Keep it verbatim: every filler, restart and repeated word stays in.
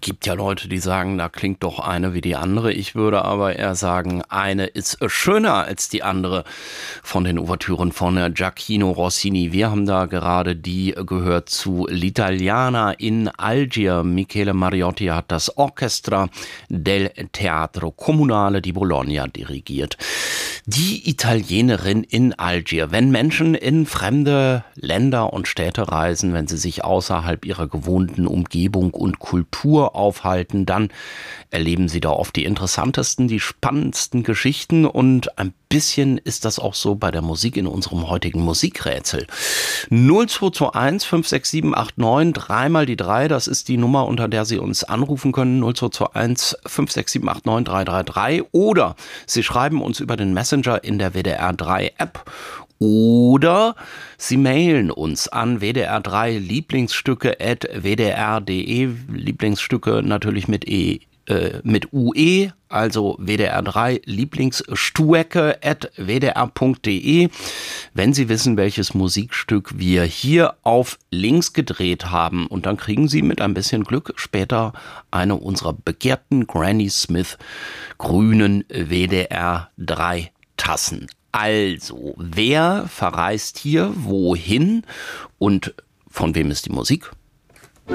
gibt ja Leute, die sagen, da klingt doch eine wie die andere. Ich würde aber eher sagen, eine ist schöner als die andere von den Ouvertüren von Gioachino Rossini. Wir haben da gerade die gehört zu L'Italiana in Algier. Michele Mariotti hat das Orchestra del Teatro Comunale di Bologna dirigiert. Die Italienerin in Algier. Wenn Menschen in fremde Länder und Städte reisen, wenn sie sich außerhalb ihrer gewohnten Umgebung und Kultur aufhalten, dann erleben sie da oft die interessantesten, die spannendsten Geschichten, und ein bisschen ist das auch so bei der Musik in unserem heutigen Musikrätsel. null zwei zwei eins fünf sechs sieben acht neun, dreimal die drei, das ist die Nummer, unter der Sie uns anrufen können, null zwei zwei eins fünf sechs sieben acht neun drei drei drei, oder Sie schreiben uns über den Messenger in der W D R drei App, oder Sie mailen uns an w d r drei Lieblingsstücke at w d r punkt d e, Lieblingsstücke natürlich mit E, äh, mit U E, also W D R drei Lieblingsstuecke at w d r punkt d e. Wenn Sie wissen, welches Musikstück wir hier auf links gedreht haben, und dann kriegen Sie mit ein bisschen Glück später eine unserer begehrten Granny Smith grünen W D R drei Tassen. Also, wer verreist hier wohin und von wem ist die Musik?